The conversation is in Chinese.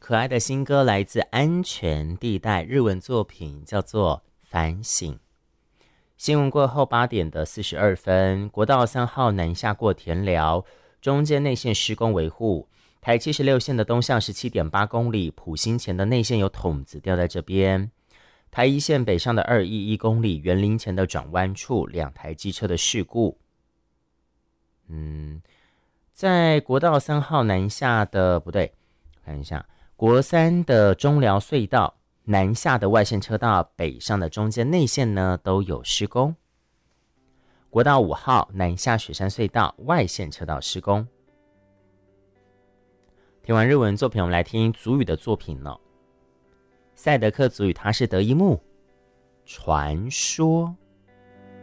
可爱的新歌来自安全地带，日文作品叫做反省。新闻过后8:42，国道3号南下过田寮，中间内线施工维护。台76线的东向17.8公里，埔心前的内线有筒子掉在这边。台1线北上的211公里，园林前的转弯处2台机车的事故。在国道3号南下的不对，看一下国3的中寮隧道南下的外线车道，北上的中间内线呢都有施工。国道5号南下雪山隧道外线车道施工。听完日文作品，我们来听族语的作品了。赛德克族语它是德伊木传说。